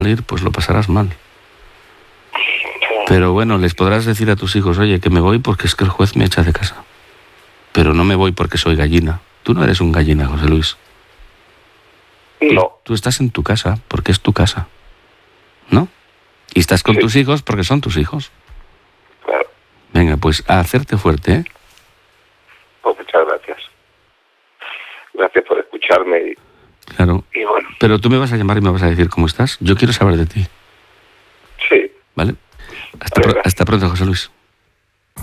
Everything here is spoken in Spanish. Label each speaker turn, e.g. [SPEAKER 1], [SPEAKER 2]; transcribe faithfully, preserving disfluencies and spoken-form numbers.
[SPEAKER 1] morir, pues lo pasarás mal. Pero bueno, les podrás decir a tus hijos, oye, que me voy porque es que el juez me echa de casa. Pero no me voy porque soy gallina. Tú no eres un gallina, José Luis.
[SPEAKER 2] No.
[SPEAKER 1] Tú, tú estás en tu casa porque es tu casa, ¿no? Y estás con
[SPEAKER 2] Sí.
[SPEAKER 1] tus hijos porque son tus hijos.
[SPEAKER 2] Claro.
[SPEAKER 1] Venga, pues a hacerte fuerte, ¿eh?
[SPEAKER 2] Pues muchas gracias. Gracias por escucharme y,
[SPEAKER 1] Claro.
[SPEAKER 2] y bueno,
[SPEAKER 1] Pero tú me vas a llamar y me vas a decir cómo estás. Yo quiero saber de ti,
[SPEAKER 2] sí.
[SPEAKER 1] ¿vale? Hasta, pro- hasta pronto, José Luis.